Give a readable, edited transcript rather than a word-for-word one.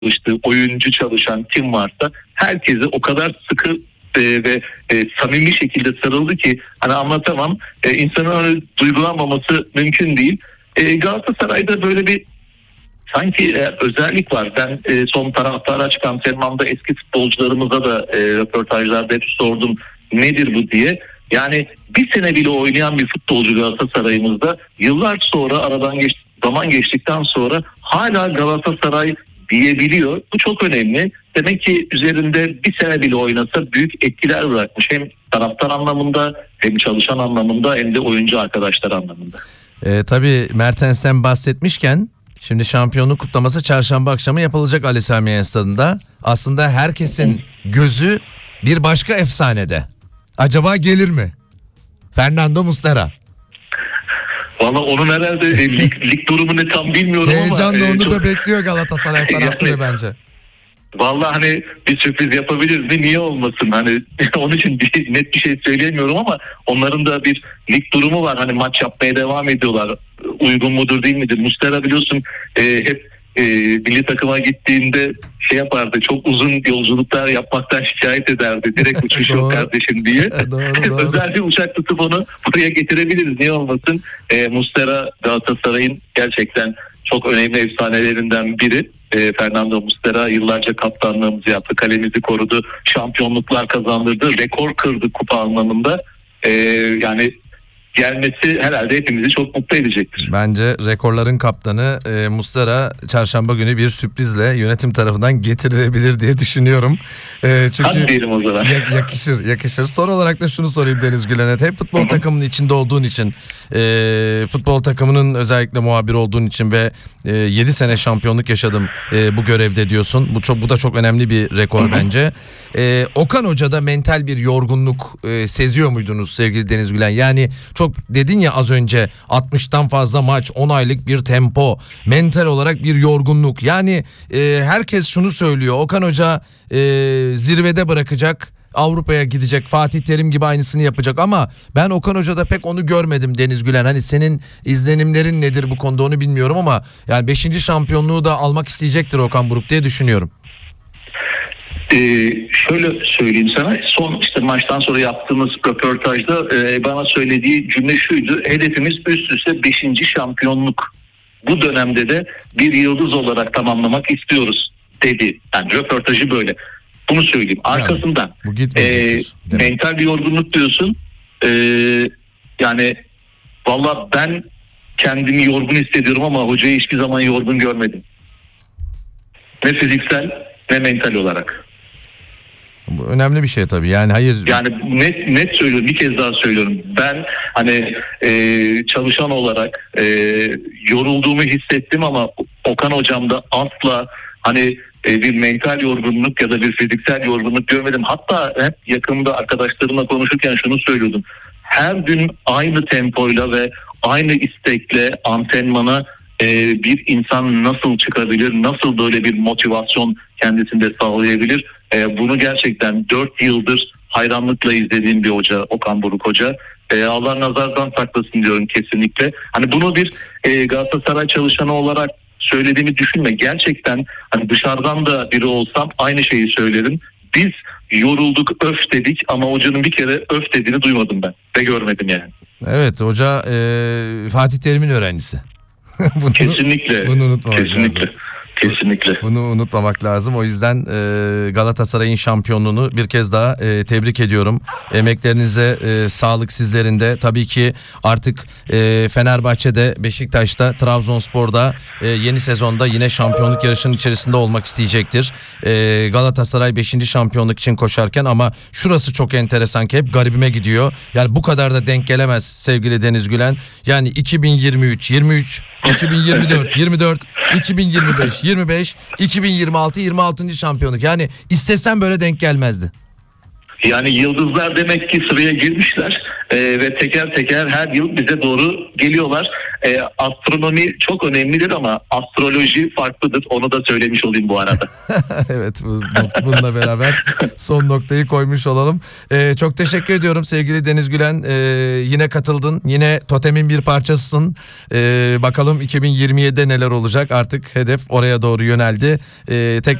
çalıştığı, oyuncu çalışan kim varsa herkese o kadar sıkı ve samimi şekilde sarıldı ki hani anlatamam. İnsanın öyle duygulanmaması mümkün değil. Galatasaray'da böyle bir sanki özellik var. Ben son taraftara açık antrenmanda eski futbolcularımıza da röportajlarda hep sordum nedir bu diye. Yani bir sene bile oynayan bir futbolcu Galatasaray'ımızda yıllar sonra zaman geçtikten sonra hala Galatasaray diyebiliyor. Bu çok önemli. Demek ki üzerinde bir sene bile oynasa büyük etkiler bırakmış. Hem taraftar anlamında hem çalışan anlamında hem de oyuncu arkadaşlar anlamında. Tabii Mertens'ten bahsetmişken şimdi şampiyonluk kutlaması çarşamba akşamı yapılacak Ali Sami Yen Stadı'nda. Aslında herkesin gözü bir başka efsanede. Acaba gelir mi? Fernando Muslera. Valla onun herhalde lig durumu ne tam bilmiyorum ama. Heyecanla onu da bekliyor Galatasaray taraftarı yani, bence. Vallahi hani bir sürpriz yapabiliriz mi? Niye olmasın? Hani onun için net bir şey söyleyemiyorum ama onların da bir lig durumu var. Hani maç yapmaya devam ediyorlar. Uygun mudur değil midir? Muslera biliyorsun hep milli takıma gittiğinde şey yapardı, çok uzun yolculuklar yapmaktan şikayet ederdi. Direkt uçuş yok kardeşim diye. Doğru. Özel bir uçak tutup onu buraya getirebiliriz. Niye olmasın? Muslera Galatasaray'ın gerçekten çok önemli efsanelerinden biri. Fernando Muslera yıllarca kaptanlığımızı yaptı. Kalemizi korudu. Şampiyonluklar kazandırdı. Rekor kırdı kupa anlamında. Yani gelmesi herhalde hepimizi çok mutlu edecektir. Bence rekorların kaptanı Muslera çarşamba günü bir sürprizle yönetim tarafından getirilebilir diye düşünüyorum. Çünkü hadi diyelim o zaman. Yakışır. Son olarak da şunu sorayım Deniz Gülen'e. Hep futbol takımının içinde olduğun için, futbol takımının özellikle muhabir olduğun için ve 7 sene şampiyonluk yaşadım bu görevde diyorsun. Bu da çok önemli bir rekor bence. Okan Hoca'da mental bir yorgunluk seziyor muydunuz sevgili Deniz Gülen? Yani çok dedin ya az önce 60'tan fazla maç, 10 aylık bir tempo, mental olarak bir yorgunluk. Yani herkes şunu söylüyor. Okan Hoca zirvede bırakacak, Avrupa'ya gidecek, Fatih Terim gibi aynısını yapacak ama ben Okan Hoca'da pek onu görmedim Deniz Gülen. Hani senin izlenimlerin nedir bu konuda onu bilmiyorum ama yani 5. şampiyonluğu da almak isteyecektir Okan Buruk diye düşünüyorum. Şöyle söyleyeyim sana, son işte maçtan sonra yaptığımız röportajda bana söylediği cümle şuydu: hedefimiz üst üste 5. şampiyonluk, bu dönemde de bir yıldız olarak tamamlamak istiyoruz dedi. Yani röportajı böyle. Bunu söyleyeyim. Arkasından mental bir yorgunluk diyorsun. Yani valla ben kendimi yorgun hissediyorum ama hocayı hiçbir zaman yorgun görmedim. Ne fiziksel ne mental olarak. Bu önemli bir şey tabii. Yani hayır. Yani net söylüyorum, bir kez daha söylüyorum. Ben hani çalışan olarak yorulduğumu hissettim ama Okan hocamda asla hani bir mental yorgunluk ya da bir fiziksel yorgunluk görmedim. Hatta hep yakında arkadaşlarımla konuşurken şunu söylüyordum: her gün aynı tempoyla ve aynı istekle antrenmana bir insan nasıl çıkabilir, nasıl böyle bir motivasyon kendisinde sağlayabilir? Bunu gerçekten 4 yıldır hayranlıkla izlediğim bir hoca Okan Buruk Hoca. Allah nazardan saklasın diyorum kesinlikle. Hani bunu bir Galatasaray çalışanı olarak söylediğimi düşünme. Gerçekten hani dışarıdan da biri olsam aynı şeyi söylerim. Biz yorulduk, öf dedik ama hocanın bir kere öf dediğini duymadım ben ve görmedim yani. Evet, hoca Fatih Terim'in öğrencisi. Kesinlikle. Bunu unutmamak kesinlikle. lazım. Kesinlikle. Bunu unutmamak lazım. O yüzden Galatasaray'ın şampiyonluğunu bir kez daha tebrik ediyorum. Emeklerinize sağlık sizlerin de. Tabii ki artık Fenerbahçe'de, Beşiktaş'ta, Trabzonspor'da yeni sezonda yine şampiyonluk yarışının içerisinde olmak isteyecektir. Galatasaray 5. şampiyonluk için koşarken ama şurası çok enteresan ki hep garibime gidiyor. Yani bu kadar da denk gelemez sevgili Deniz Gülen. Yani 2023, 23, 2024, 24, 2025, 25, 2026, 26. şampiyonluk. Yani istesem böyle denk gelmezdi. Yani yıldızlar demek ki sıraya girmişler ve teker teker her yıl bize doğru geliyorlar. Astronomi çok önemlidir ama astroloji farklıdır. Onu da söylemiş olayım bu arada. Evet, bununla beraber son noktayı koymuş olalım. Çok teşekkür ediyorum sevgili Deniz Gülen. Yine katıldın. Yine Totem'in bir parçasısın. Bakalım 2027'de neler olacak. Artık hedef oraya doğru yöneldi.